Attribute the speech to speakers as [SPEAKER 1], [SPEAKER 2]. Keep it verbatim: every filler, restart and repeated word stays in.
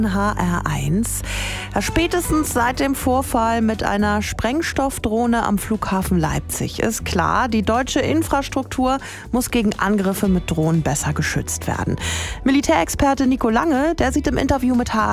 [SPEAKER 1] H R eins. Ja, spätestens seit dem Vorfall mit einer Sprengstoffdrohne am Flughafen Leipzig ist klar, die deutsche Infrastruktur muss gegen Angriffe mit Drohnen besser geschützt werden. Militärexperte Nico Lange, der sieht im Interview mit H R